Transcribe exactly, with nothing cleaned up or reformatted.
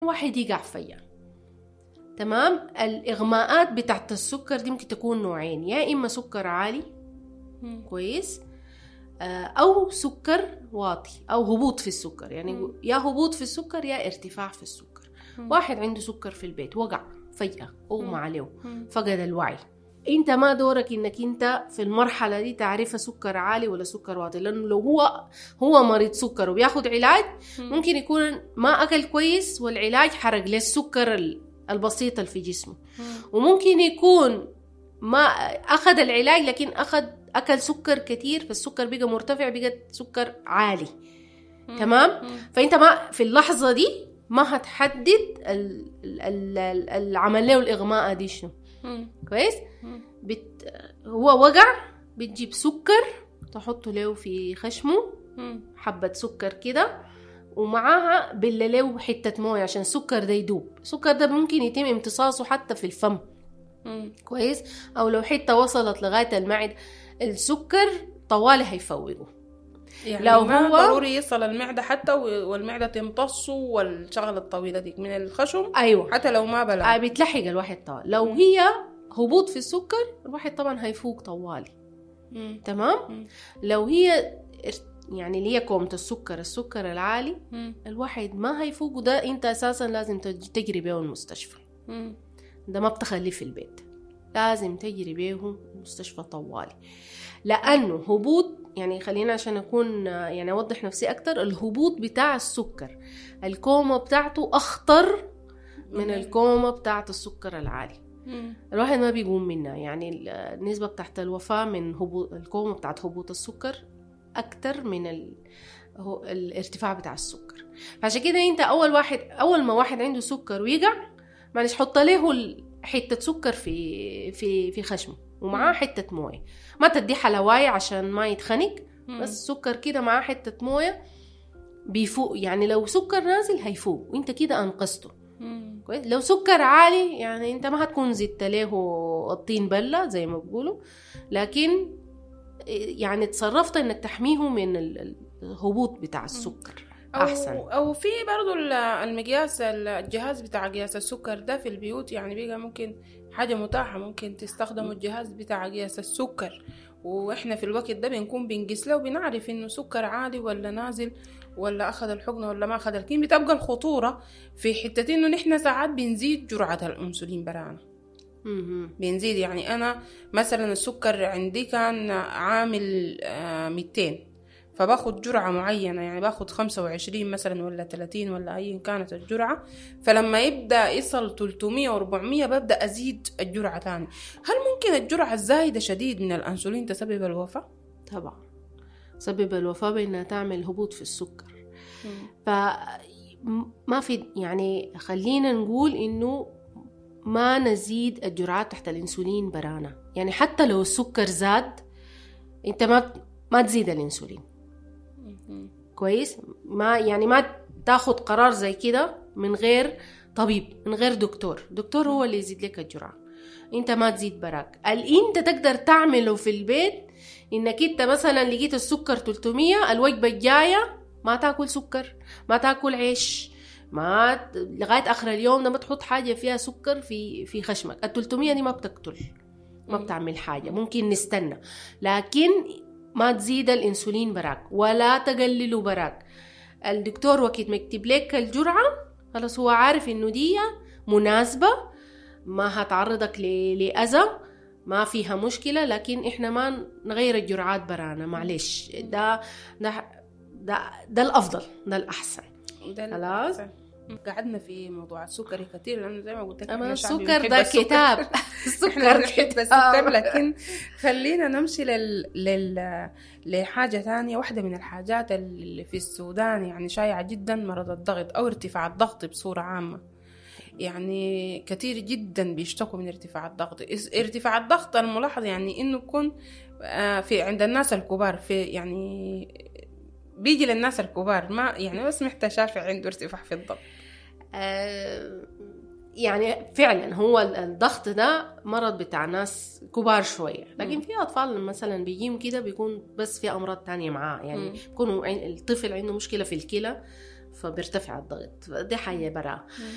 واحد يقع فيها. تمام. الإغماءات بتاعت السكر دي ممكن تكون نوعين، يا إما سكر عالي م. كويس، أو سكر واطي أو هبوط في السكر، يعني م. يا هبوط في السكر يا ارتفاع في السكر. م. واحد عنده سكر في البيت وقع فجأة أغمى عليه، فقد الوعي، انت ما دورك انك انت في المرحلة دي تعرف سكر عالي ولا سكر واطي، لانه لو هو هو مريض سكر وبياخد علاج ممكن يكون ما اكل كويس والعلاج حرق له السكر البسيط اللي في جسمه، وممكن يكون ما اخذ العلاج لكن اخذ اكل سكر كتير فالسكر بقى مرتفع، بقى سكر عالي. تمام. فانت ما في اللحظة دي ما هتحدد العمل له الاغماء دي شنو. كويس. بت... هو وقع، بتجيب سكر تحطه له في خشمه، حبة سكر كده، ومعاها بلله حتة موية عشان السكر ده يدوب. السكر ده ممكن يتم امتصاصه حتى في الفم. كويس. او لو حتة وصلت لغاية المعدة، السكر طوالي هيفوقه. يعني لو ما هو ضروري يصل المعدة حتى والمعدة تمتصه والشغلة الطويلة دي من الخشم. أيوة. حتى لو ما بلغ آه بتلحق الواحد طوال. لو م. هي هبوط في السكر الواحد طبعا هيفوق طوالي. م. تمام. م. لو هي يعني اللي هي كومة السكر السكر العالي م. الواحد ما هيفوق، وده انت اساسا لازم تجري بيه المستشفى. م. ده ما بتخليه في البيت، لازم تجري بيه المستشفى طوالي، لأنه هبوط يعني خلينا عشان أكون يعني أوضح نفسي أكتر، الهبوط بتاع السكر الكومة بتاعته أخطر من الكومة بتاعت السكر العالي. مم. الواحد ما بيقوم منها، يعني النسبة بتاعت الوفاة من هبوط الكومة بتاعت هبوط السكر أكتر من ال... الارتفاع بتاع السكر. فعشان كده أنت أول واحد أول ما واحد عنده سكر ويقع معلش حط له حتة سكر في في في خشمه ومعاه حتة موية، ما تدي حلواية عشان ما يتخنق، بس سكر كده معاه حتة موية بيفوق. يعني لو سكر نازل هيفوق وانت كده انقذته. كويس. لو سكر عالي يعني انت ما هتكون زدت له الطين بلة زي ما بيقولوا، لكن يعني تصرفت انك تحميه من الهبوط بتاع السكر احسن. او او في برضو المقياس الجهاز بتاع قياس السكر ده في البيوت، يعني بقى ممكن حاجة متاحة، ممكن تستخدموا الجهاز بتاع قياس السكر، واحنا في الوقت ده بنكون بنقيس له وبنعرف انه سكر عالي ولا نازل ولا اخذ الحقنة ولا ما اخذ. لكن بتبقى الخطورة في حتة انه نحن ساعات بنزيد جرعة الانسولين برانا، بنزيد. يعني انا مثلا السكر عندي كان عامل مئتين، فباخد جرعة معينة، يعني باخد خمسة وعشرين مثلا ولا ثلاثين ولا أي كانت الجرعة، فلما يبدأ يصل ثلاثمية وأربعمية ببدأ أزيد الجرعة تاني. هل ممكن الجرعة الزايدة شديد من الأنسولين تسبب الوفاة؟ طبعا سبب الوفاة بأنها تعمل هبوط في السكر. فما في يعني خلينا نقول إنه ما نزيد الجرعات تحت الأنسولين برانا، يعني حتى لو السكر زاد أنت ما ما تزيد الأنسولين. كويس. ما يعني ما تاخد قرار زي كده من غير طبيب، من غير دكتور. دكتور هو اللي يزيد لك الجرعة، انت ما تزيد براك. اللي انت تقدر تعمله في البيت انك انت مثلا لقيت السكر ثلاثمية، الوجبة الجاية ما تاكل سكر، ما تاكل عيش، ما لغاية اخر اليوم ده ما تحط حاجة فيها سكر في في خشمك. ال ثلاثمية دي ما بتقتل، ما بتعمل حاجة، ممكن نستنى، لكن ما تزيد الانسولين براك ولا تقلله براك. الدكتور وقت ما يكتب لك الجرعة خلاص هو عارف انه دي مناسبة، ما هتعرضك لأذى، ما فيها مشكلة، لكن احنا ما نغير الجرعات برانا، معلش. ده ده ده, ده الافضل، ده الاحسن. خلاص قعدنا في موضوع السكر كتير، لانه زي ما قلت لك احنا السكر ده كتاب السكر نحب السكر. لكن خلينا نمشي لل... لل... لحاجة ثانية. واحدة من الحاجات اللي في السودان يعني شائعة جدا مرض الضغط أو ارتفاع الضغط بصورة عامة. يعني كتير جدا بيشتكوا من ارتفاع الضغط. ارتفاع الضغط الملاحظ يعني إنه يكون في عند الناس الكبار، في يعني بيجي للناس الكبار، ما يعني بس محتاج شافع عنده ارتفاع في الضغط. آه يعني فعلا هو الضغط ده مرض بتاع ناس كبار شوية، لكن في أطفال مثلا بيجيهم كده بيكون بس في أمراض تانية معاه، يعني بيكون الطفل عنده مشكلة في الكلى فبيرتفع الضغط، دي حاجة برا.